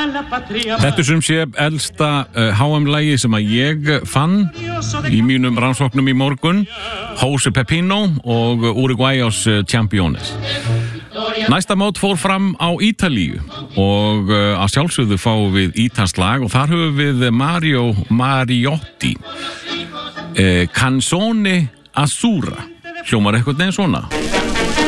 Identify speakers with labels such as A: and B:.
A: Þetta sem sé elsta HM-lagi sem að ég fann í mínum rannsóknum í morgun, Jose Pepino og Uruguayos Championes. Næsta mót fór fram á Ítalíu og að sjálfsögðu fáum við ítalskt lag og þar höfum við Mario Mariotti, Canzone Azzurra, hljómar eitthvað neginn svona.